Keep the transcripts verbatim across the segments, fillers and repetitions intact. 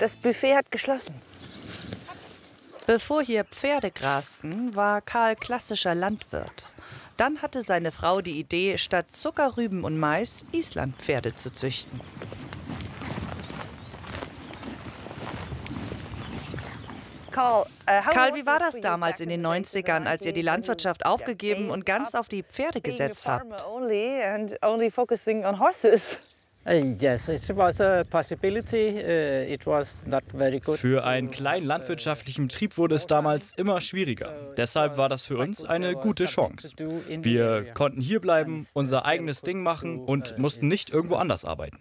Das Buffet hat geschlossen. Bevor hier Pferde grasten, war Karl klassischer Landwirt. Dann hatte seine Frau die Idee, statt Zuckerrüben und Mais Islandpferde zu züchten. Karl, Karl, wie war das damals in den neunzigern, als ihr die Landwirtschaft aufgegeben und ganz auf die Pferde gesetzt habt? Für einen kleinen landwirtschaftlichen Betrieb wurde es damals immer schwieriger. Deshalb war das für uns eine gute Chance. Wir konnten hier bleiben, unser eigenes Ding machen und mussten nicht irgendwo anders arbeiten.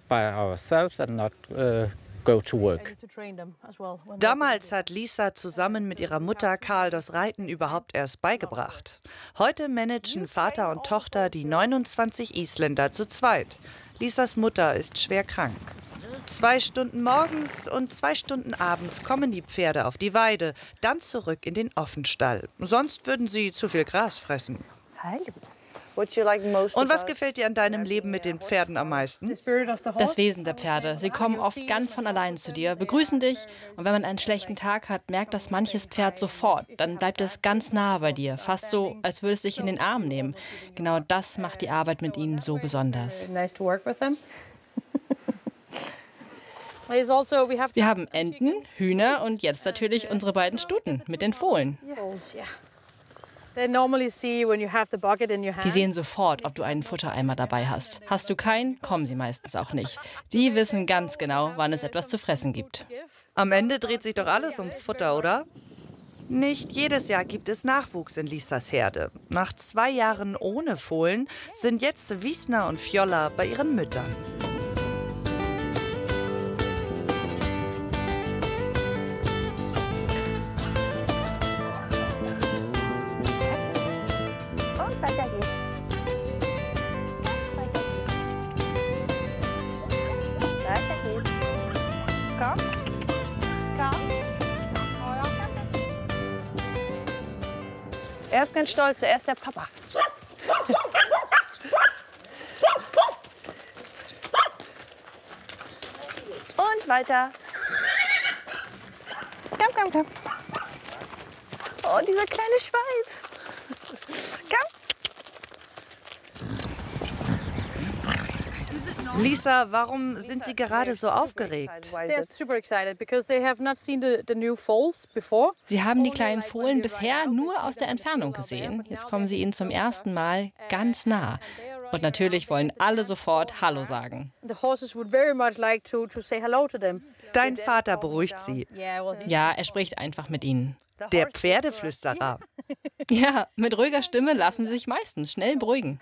Damals hat Lisa zusammen mit ihrer Mutter Karl das Reiten überhaupt erst beigebracht. Heute managen Vater und Tochter die neunundzwanzig Isländer zu zweit. Lisas Mutter ist schwer krank. Zwei Stunden morgens und zwei Stunden abends kommen die Pferde auf die Weide, dann zurück in den Offenstall. Sonst würden sie zu viel Gras fressen. Und was gefällt dir an deinem Leben mit den Pferden am meisten? Das Wesen der Pferde. Sie kommen oft ganz von allein zu dir, begrüßen dich. Und wenn man einen schlechten Tag hat, merkt das manches Pferd sofort. Dann bleibt es ganz nah bei dir, fast so, als würde es dich in den Arm nehmen. Genau das macht die Arbeit mit ihnen so besonders. Wir haben Enten, Hühner und jetzt natürlich unsere beiden Stuten mit den Fohlen. Die sehen sofort, ob du einen Futtereimer dabei hast. Hast du keinen, kommen sie meistens auch nicht. Die wissen ganz genau, wann es etwas zu fressen gibt. Am Ende dreht sich doch alles ums Futter, oder? Nicht jedes Jahr gibt es Nachwuchs in Lisas Herde. Nach zwei Jahren ohne Fohlen sind jetzt Wiesner und Fjolla bei ihren Müttern. Er ist ganz stolz, er ist der Papa. Und weiter. Komm, komm, komm. Oh, dieser kleine Schweif. Komm. Lisa, warum sind Sie gerade so aufgeregt? Sie haben die kleinen Fohlen bisher nur aus der Entfernung gesehen. Jetzt kommen sie ihnen zum ersten Mal ganz nah. Und natürlich wollen alle sofort Hallo sagen. Dein Vater beruhigt sie. Ja, er spricht einfach mit ihnen. Der Pferdeflüsterer. Ja, mit ruhiger Stimme lassen sie sich meistens schnell beruhigen.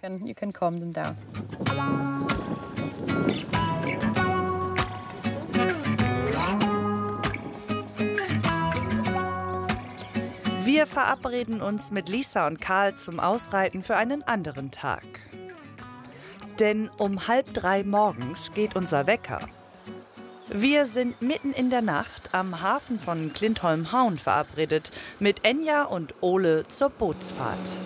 Wir verabreden uns mit Lisa und Karl zum Ausreiten für einen anderen Tag. Denn um halb drei morgens geht unser Wecker. Wir sind mitten in der Nacht am Hafen von Klintholm-Haun verabredet mit Enja und Ole zur Bootsfahrt.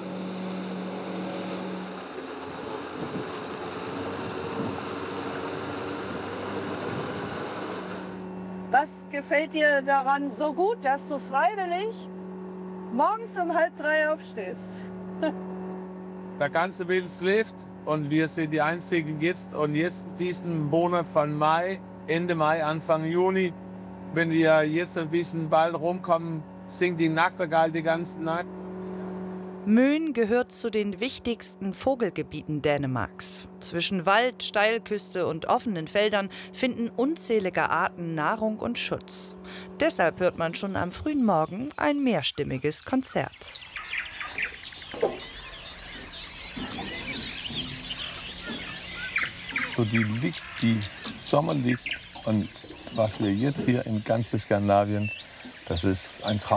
Was gefällt dir daran so gut, dass du freiwillig morgens um halb drei aufstehst? Der ganze Welt schläft und wir sind die Einzigen jetzt. Und jetzt diesen Monat von Mai, Ende Mai, Anfang Juni, wenn wir jetzt ein bisschen bald rumkommen, singt die Nachtigall die ganze Nacht. Møn gehört zu den wichtigsten Vogelgebieten Dänemarks. Zwischen Wald, Steilküste und offenen Feldern finden unzählige Arten Nahrung und Schutz. Deshalb hört man schon am frühen Morgen ein mehrstimmiges Konzert. So die Licht, die Sommerlicht und was wir jetzt hier in ganz Skandinavien, das ist ein Traum.